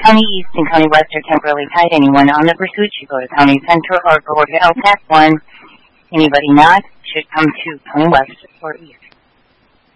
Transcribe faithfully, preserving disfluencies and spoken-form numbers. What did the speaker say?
County East and County West are temporarily tied. Anyone on the pursuit should go to County Center or go to L PAC one. Anybody not should come to County West or East.